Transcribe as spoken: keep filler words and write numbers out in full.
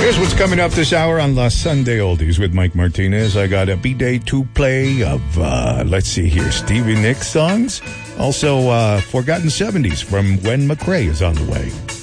Here's what's coming up this hour on La Sunday Oldies with Mike Martinez. I got a B-Day two play of, uh, let's see here, Stevie Nicks songs. Also, uh, Forgotten seventies from Gwen McCrae is on the way.